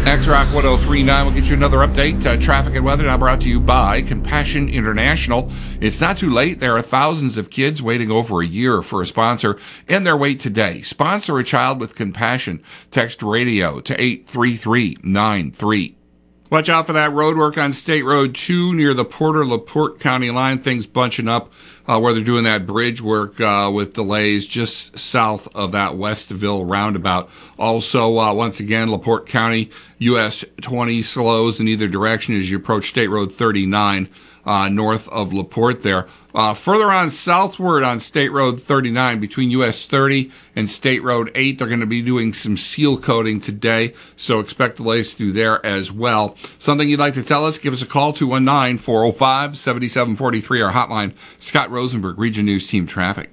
X-Rock 1039 will get you another update. Traffic and weather now brought to you by Compassion International. It's not too late. There are thousands of kids waiting over a year for a sponsor, and their wait today. Sponsor a child with compassion. Text radio to 83393. Watch out for that road work on State Road 2 near the Porter-LaPorte County line. Things bunching up where they're doing that bridge work with delays just south of that Westville roundabout. Also, once again, LaPorte County, US 20 slows in either direction as you approach State Road 39 north of LaPorte there. Further on southward on State Road 39 between US 30 and State Road 8, they're going to be doing some seal coating today, so expect delays through there as well. Something you'd like to tell us, give us a call, 219-405-7743, our hotline. Scott Rosenberg, Region News Team Traffic.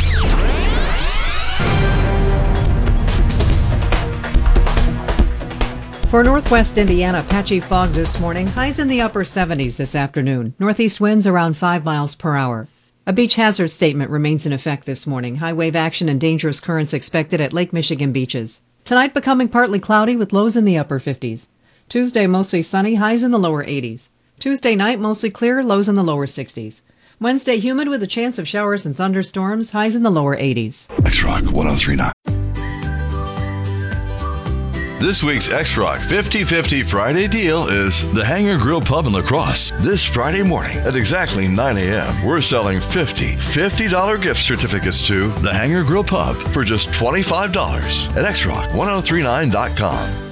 For northwest Indiana, patchy fog this morning, highs in the upper 70s this afternoon. Northeast winds around 5 miles per hour. A beach hazard statement remains in effect this morning. High wave action and dangerous currents expected at Lake Michigan beaches. Tonight becoming partly cloudy with lows in the upper 50s. Tuesday mostly sunny, highs in the lower 80s. Tuesday night mostly clear, lows in the lower 60s. Wednesday humid with a chance of showers and thunderstorms, highs in the lower 80s. X-Rock 1039. This week's X-Rock 50-50 Friday deal is the Hangar Grill Pub in La Crosse. This Friday morning at exactly 9 a.m., we're selling $50 gift certificates to the Hangar Grill Pub for just $25 at xrock1039.com.